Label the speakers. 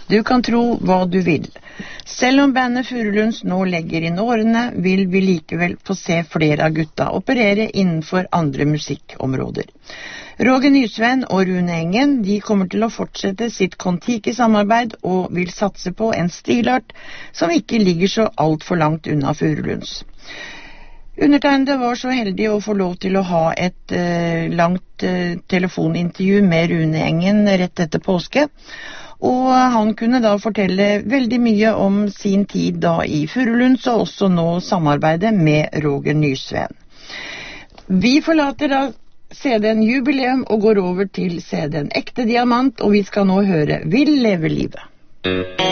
Speaker 1: Du kan tro hva du vil. Selv om bandet Furulunds nå legger inn årene, vil vi likevel få se flere av gutta operere innenfor andre musikkområder. Roger Nysveen og Rune Engen, de kommer til å fortsette sitt Kon-Tiki-samarbeid og vil satse på en stilart som ikke ligger så alt for langt unna Furulunds. Undertegnede var så heldig å få lov til å ha et langt telefonintervju med Rune Engen rett etter påske, og han kunne da fortelle veldig mye om sin tid da i Furulunds, og også nå samarbeidet med Roger Nysveen. Vi forlater da CD-en Jubileum og går over til CD-en Ekte Diamant, og vi skal nå høre Vil leve livet.